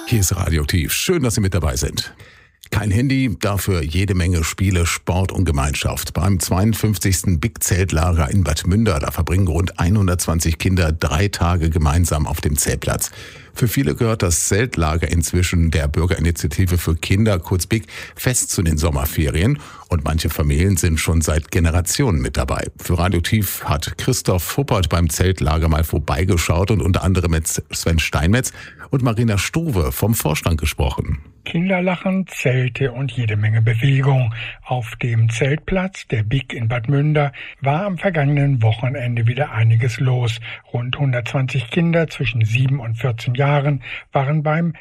Hier ist Radioaktiv. Schön, dass Sie mit dabei sind. Kein Handy, dafür jede Menge Spiele, Sport und Gemeinschaft. Beim 52. Big Zeltlager in Bad Münder, da verbringen rund 120 Kinder 3 Tage gemeinsam auf dem Zeltplatz. Für viele gehört das Zeltlager inzwischen der Bürgerinitiative für Kinder, kurz BIK, fest zu den Sommerferien. Und manche Familien sind schon seit Generationen mit dabei. Für Radioaktiv hat Christoph Huppert beim Zeltlager mal vorbeigeschaut und unter anderem mit Sven Steinmetz und Marina Struve vom Vorstand gesprochen. Kinderlachen, Zelte und jede Menge Bewegung. Auf dem Zeltplatz der BIK in Bad Münder war am vergangenen Wochenende wieder einiges los. Rund 120 Kinder zwischen 7 und 14 Jahren waren beim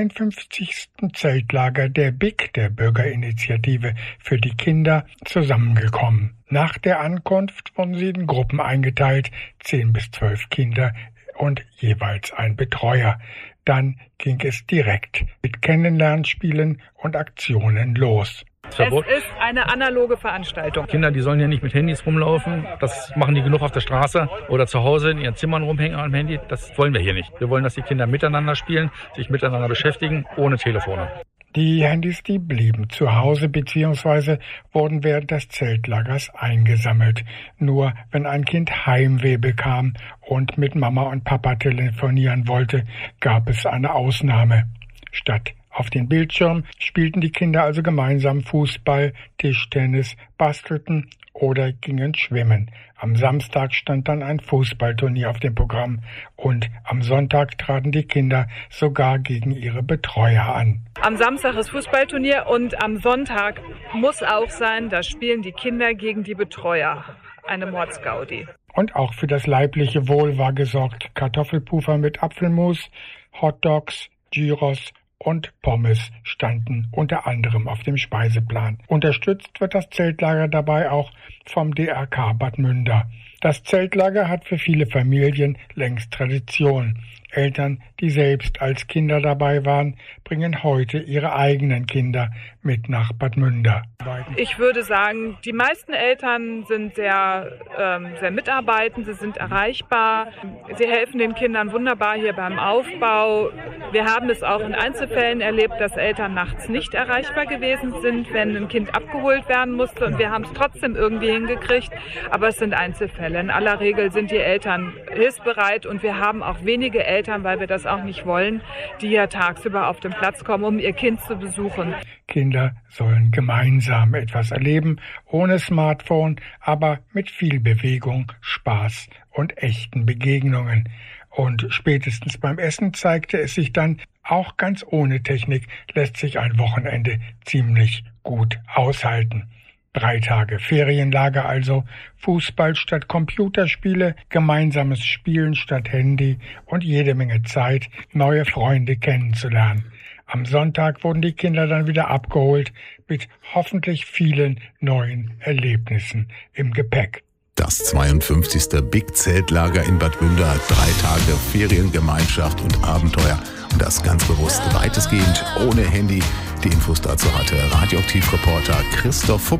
52. Zeltlager der BIK, der Bürgerinitiative für die Kinder, zusammengekommen. Nach der Ankunft wurden sie in Gruppen eingeteilt, 10 bis 12 Kinder und jeweils ein Betreuer. Dann ging es direkt mit Kennenlernspielen und Aktionen los. Es ist eine analoge Veranstaltung. Kinder, die sollen ja nicht mit Handys rumlaufen. Das machen die genug auf der Straße oder zu Hause in ihren Zimmern rumhängen am Handy. Das wollen wir hier nicht. Wir wollen, dass die Kinder miteinander spielen, sich miteinander beschäftigen, ohne Telefone. Die Handys, die blieben zu Hause bzw. wurden während des Zeltlagers eingesammelt. Nur wenn ein Kind Heimweh bekam und mit Mama und Papa telefonieren wollte, gab es eine Ausnahme. Statt auf den Bildschirm spielten die Kinder also gemeinsam Fußball, Tischtennis, bastelten oder gingen schwimmen. Am Samstag stand dann ein Fußballturnier auf dem Programm und am Sonntag traten die Kinder sogar gegen ihre Betreuer an. Am Samstag ist Fußballturnier und am Sonntag muss auch sein, da spielen die Kinder gegen die Betreuer. Eine Mordsgaudi. Und auch für das leibliche Wohl war gesorgt. Kartoffelpuffer mit Apfelmus, Hotdogs, Gyros und Pommes standen unter anderem auf dem Speiseplan. Unterstützt wird das Zeltlager dabei auch vom DRK Bad Münder. Das Zeltlager hat für viele Familien längst Tradition. Eltern, die selbst als Kinder dabei waren, bringen heute ihre eigenen Kinder mit nach Bad Münder. Ich würde sagen, die meisten Eltern sind sehr mitarbeitend, sie sind erreichbar. Sie helfen den Kindern wunderbar hier beim Aufbau. Wir haben es auch in Einzelfällen erlebt, dass Eltern nachts nicht erreichbar gewesen sind, wenn ein Kind abgeholt werden musste. Und wir haben es trotzdem irgendwie hingekriegt. Aber es sind Einzelfälle. In aller Regel sind die Eltern hilfsbereit und wir haben auch wenige Eltern, weil wir das auch nicht wollen, die ja tagsüber auf den Platz kommen, um ihr Kind zu besuchen. Kinder sollen gemeinsam etwas erleben, ohne Smartphone, aber mit viel Bewegung, Spaß und echten Begegnungen. Und spätestens beim Essen zeigte es sich dann, auch ganz ohne Technik lässt sich ein Wochenende ziemlich gut aushalten. 3 Tage Ferienlager also, Fußball statt Computerspiele, gemeinsames Spielen statt Handy und jede Menge Zeit, neue Freunde kennenzulernen. Am Sonntag wurden die Kinder dann wieder abgeholt mit hoffentlich vielen neuen Erlebnissen im Gepäck. Das 52. Big Zeltlager in Bad Münder, 3 Tage Feriengemeinschaft und Abenteuer. Und das ganz bewusst weitestgehend ohne Handy. Die Infos dazu hatte Radioaktiv-Reporter Christoph Huppert.